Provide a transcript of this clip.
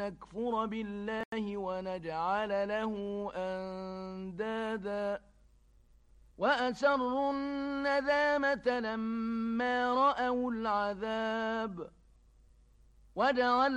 نكفر بالله ونجعل له أندادا وأسروا الندامة لما رأوا العذاب